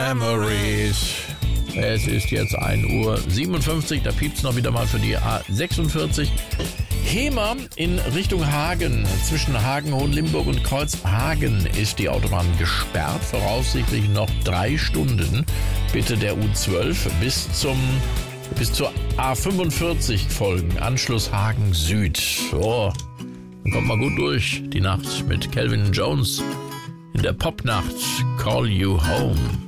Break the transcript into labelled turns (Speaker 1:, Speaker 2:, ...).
Speaker 1: Memories. Es ist jetzt 1:57 Uhr, da piept's noch wieder mal für die A46. Hemer in Richtung Hagen. Zwischen Hagen, Hohenlimburg und Kreuzhagen ist die Autobahn gesperrt. Voraussichtlich noch 3 Stunden. Bitte der U12 bis zur A45 folgen. Anschluss Hagen Süd. So, dann kommt mal gut durch die Nacht mit Calvin Jones in der Popnacht. Call You Home.